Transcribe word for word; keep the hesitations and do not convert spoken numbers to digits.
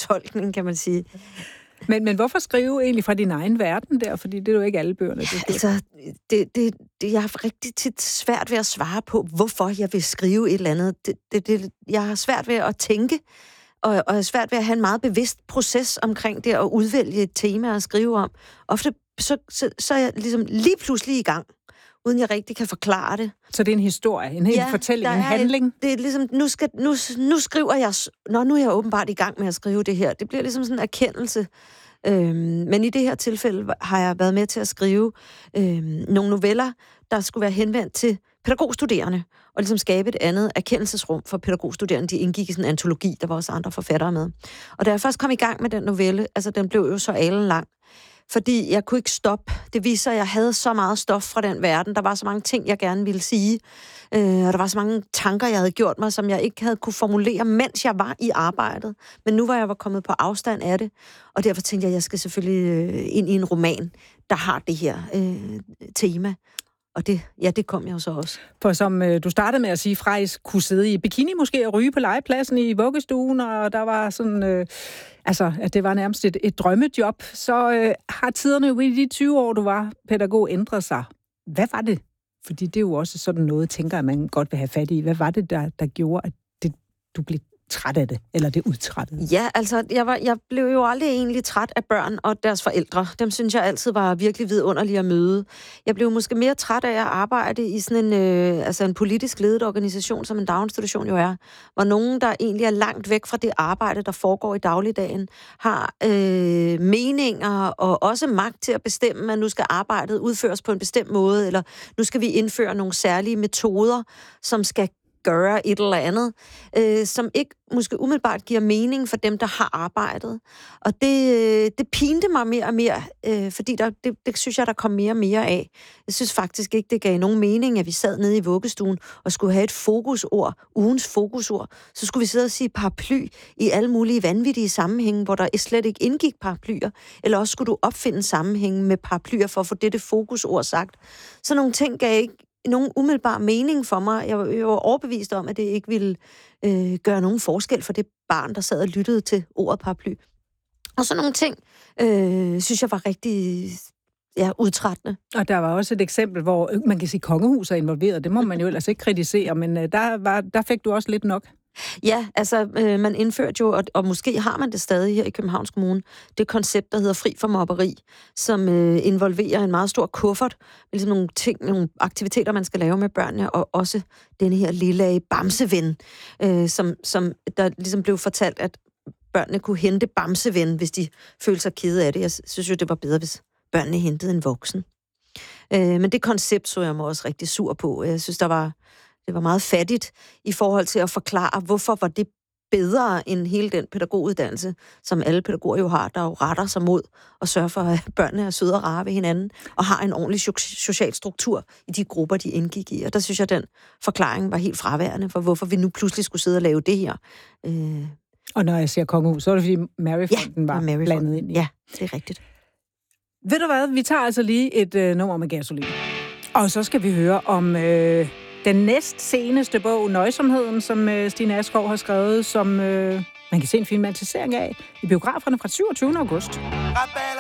fortolkning, kan man sige. Men, men hvorfor skrive egentlig fra din egen verden der? Fordi det er jo ikke alle bøgerne. Det altså, det, det, det, jeg har rigtig tit svært ved at svare på, hvorfor jeg vil skrive et eller andet. Det, det, det, jeg har svært ved at tænke, og, og jeg har svært ved at have en meget bevidst proces omkring det, at udvælge et tema at skrive om. Ofte så, så, så er jeg ligesom lige pludselig i gang, uden jeg rigtig kan forklare det. Så det er en historie, en hel ja, fortælling, en handling? Et, det er ligesom, nu, skal, nu, nu skriver jeg, nå, nu er jeg åbenbart i gang med at skrive det her. Det bliver ligesom sådan en erkendelse. Øhm, men i det her tilfælde har jeg været med til at skrive øhm, nogle noveller, der skulle være henvendt til pædagogstuderende, og ligesom skabe et andet erkendelsesrum for pædagogstuderende. De indgik i sådan en antologi, der var også andre forfattere med. Og da jeg først kom i gang med den novelle, altså den blev jo så alenlang, fordi jeg kunne ikke stoppe. Det viser, at jeg havde så meget stof fra den verden. Der var så mange ting, jeg gerne ville sige. Øh, og der var så mange tanker, jeg havde gjort mig, som jeg ikke havde kunne formulere, mens jeg var i arbejdet. Men nu var jeg var kommet på afstand af det. Og derfor tænkte jeg, at jeg skal selvfølgelig øh, ind i en roman, der har det her øh, tema. Og det, ja, det kom jeg jo så også. For som øh, du startede med at sige, Freis kunne sidde i bikini måske og ryge på legepladsen i vuggestuen, og der var sådan, øh, altså, at det var nærmest et, et drømmejob, så øh, har tiderne jo i de tyve år, du var pædagog, ændret sig. Hvad var det? Fordi det er jo også sådan noget, tænker jeg, man godt vil have fat i. Hvad var det, der, der gjorde, at det, du blev træt af det, eller det udtrættede? Ja, altså, jeg, var, jeg blev jo aldrig egentlig træt af børn og deres forældre. Dem synes jeg altid var virkelig vidunderlige at møde. Jeg blev måske mere træt af at arbejde i sådan en, øh, altså en politisk ledet organisation, som en daginstitution jo er, hvor nogen, der egentlig er langt væk fra det arbejde, der foregår i dagligdagen, har øh, meninger og også magt til at bestemme, at nu skal arbejdet udføres på en bestemt måde, eller nu skal vi indføre nogle særlige metoder, som skal gøre et eller andet, øh, som ikke måske umiddelbart giver mening for dem, der har arbejdet. Og det, det pinte mig mere og mere, øh, fordi der, det, det synes jeg, der kom mere og mere af. Jeg synes faktisk ikke, det gav nogen mening, at vi sad nede i vuggestuen og skulle have et fokusord, ugens fokusord. Så skulle vi sidde og sige paraply i alle mulige vanvittige sammenhænge, hvor der slet ikke indgik paraplyer, eller også skulle du opfinde sammenhænge med paraplyer for at få dette fokusord sagt. Så nogle ting gav ikke nogen umiddelbar mening for mig. Jeg var, jeg var overbevist om, at det ikke ville øh, gøre nogen forskel for det barn, der sad og lyttede til ordet paraply. Og så nogle ting, øh, synes jeg var rigtig ja, udtrættende. Og der var også et eksempel, hvor man kan sige, kongehus er involveret. Det må man jo ellers ikke kritisere, men øh, der, var, der fik du også lidt nok. Ja, altså øh, man indførte jo, og, og måske har man det stadig her i Københavns Kommune, det koncept, der hedder fri for mobberi, som øh, involverer en meget stor kuffert, med ligesom nogle ting, nogle aktiviteter, man skal lave med børnene, og også denne her lille bamseven, øh, som, som der ligesom blev fortalt, at børnene kunne hente bamseven, hvis de følte sig kede af det. Jeg synes jo, det var bedre, hvis børnene hentede en voksen. Øh, men det koncept så jeg mig også rigtig sur på. Jeg synes, der var Det var meget fattigt i forhold til at forklare, hvorfor var det bedre end hele den pædagoguddannelse, som alle pædagoger jo har, der jo retter sig mod og sørger for, at børnene er søde og rare ved hinanden, og har en ordentlig social struktur i de grupper, de indgik i. Og der synes jeg, at den forklaring var helt fraværende for, hvorfor vi nu pludselig skulle sidde og lave det her. Øh... Og når jeg siger kongehus, så er det, fordi Maryfonden ja, var Mary blandet ind i. Ja, det er rigtigt. Ved du hvad? Vi tager altså lige et øh, nummer med gasolin. Og så skal vi høre om øh, den næst seneste bog, Nøjsomheden, som øh, Stine Askov har skrevet, som øh, man kan se en filmatisering af i biograferne fra syvogtyvende august.